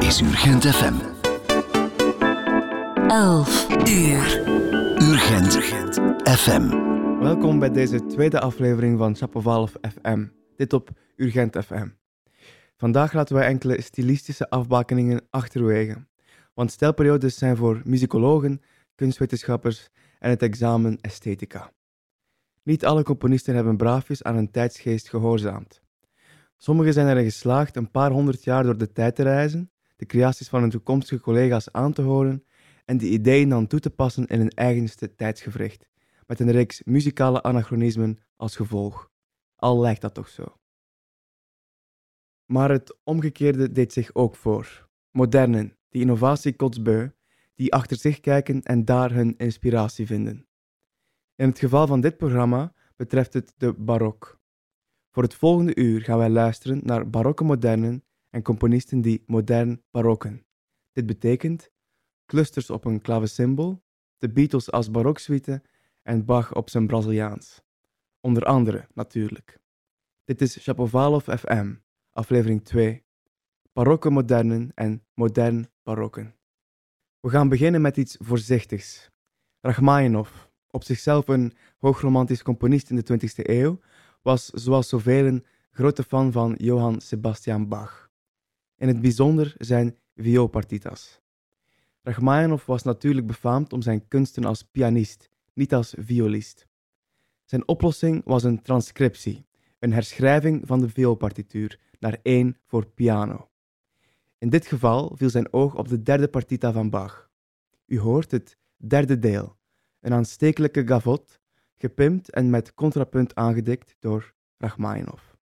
is Urgent FM. 11 uur. Urgent FM. Welkom bij deze tweede aflevering van Shapovalov FM. Dit op Urgent FM. Vandaag laten wij enkele stilistische afbakeningen achterwege. Want stijlperiodes zijn voor muzikologen, kunstwetenschappers en het examen esthetica. Niet alle componisten hebben braafjes aan hun tijdsgeest gehoorzaamd. Sommigen zijn erin geslaagd een paar honderd jaar door de tijd te reizen, de creaties van hun toekomstige collega's aan te horen en die ideeën dan toe te passen in hun eigenste tijdsgewricht, met een reeks muzikale anachronismen als gevolg. Al lijkt dat toch zo. Maar het omgekeerde deed zich ook voor. Modernen, die innovatie kotsbeu, die achter zich kijken en daar hun inspiratie vinden. In het geval van dit programma betreft het de barok. Voor het volgende uur gaan wij luisteren naar barokke modernen en componisten die modern barokken. Dit betekent clusters op een klavecimbal, de Beatles als baroksuite en Bach op zijn Braziliaans. Onder andere, natuurlijk. Dit is Shapovalov FM, aflevering 2. Barokke modernen en modern barokken. We gaan beginnen met iets voorzichtigs. Rachmaninov, op zichzelf een hoogromantisch componist in de 20e eeuw, was zoals zoveel grote fan van Johann Sebastian Bach. In het bijzonder zijn vioolpartitas. Rachmaninov was natuurlijk befaamd om zijn kunsten als pianist, niet als violist. Zijn oplossing was een transcriptie, een herschrijving van de vioolpartituur naar 1 voor piano. In dit geval viel zijn oog op de derde partita van Bach. U hoort het derde deel, een aanstekelijke gavotte, gepimpt en met contrapunt aangedikt door Rachmaninov.